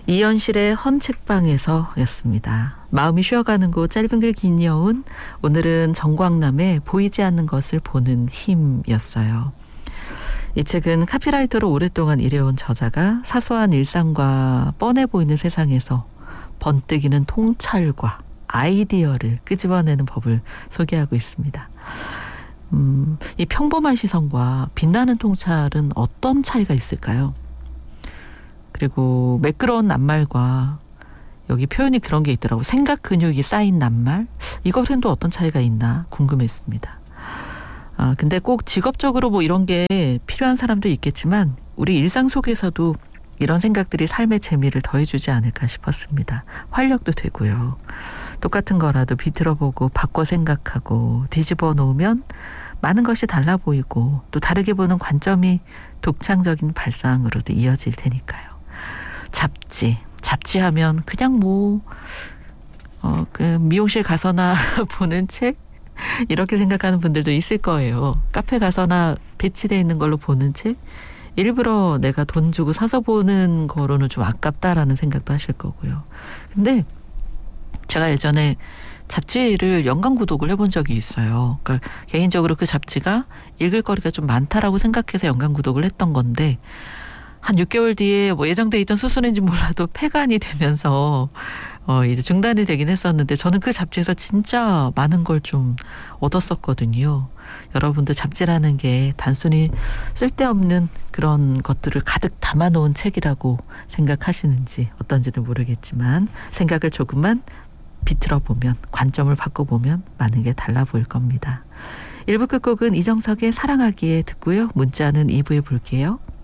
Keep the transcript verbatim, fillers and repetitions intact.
이현실의 헌책방에서였습니다. 마음이 쉬어가는 곳 짧은 글 긴 여운. 오늘은 정광남의 보이지 않는 것을 보는 힘이었어요. 이 책은 카피라이터로 오랫동안 일해온 저자가 사소한 일상과 뻔해 보이는 세상에서 번뜩이는 통찰과 아이디어를 끄집어내는 법을 소개하고 있습니다. 음, 이 평범한 시선과 빛나는 통찰은 어떤 차이가 있을까요? 그리고 매끄러운 낱말과 여기 표현이 그런 게 있더라고. 생각 근육이 쌓인 낱말? 이것은 또 어떤 차이가 있나 궁금했습니다. 아, 근데 꼭 직업적으로 뭐 이런 게 필요한 사람도 있겠지만 우리 일상 속에서도 이런 생각들이 삶의 재미를 더해주지 않을까 싶었습니다. 활력도 되고요. 똑같은 거라도 비틀어보고 바꿔 생각하고 뒤집어 놓으면 많은 것이 달라 보이고 또 다르게 보는 관점이 독창적인 발상으로도 이어질 테니까요. 잡지, 잡지하면 그냥 뭐 어, 그 미용실 가서나 보는 책? 이렇게 생각하는 분들도 있을 거예요. 카페 가서나 배치되어 있는 걸로 보는 책? 일부러 내가 돈 주고 사서 보는 거로는 좀 아깝다라는 생각도 하실 거고요. 근데 제가 예전에 잡지를 연간 구독을 해본 적이 있어요. 그러니까 개인적으로 그 잡지가 읽을 거리가 좀 많다라고 생각해서 연간 구독을 했던 건데 한 육 개월 뒤에 뭐 예정돼 있던 수순인지 몰라도 폐간이 되면서 어 이제 중단이 되긴 했었는데 저는 그 잡지에서 진짜 많은 걸 좀 얻었었거든요. 여러분도 잡지라는 게 단순히 쓸데없는 그런 것들을 가득 담아놓은 책이라고 생각하시는지 어떤지는 모르겠지만 생각을 조금만 비틀어 보면 관점을 바꿔보면 많은 게 달라 보일 겁니다. 일 부 끝곡은 이정석의 사랑하기에 듣고요. 문자는 이 부에 볼게요.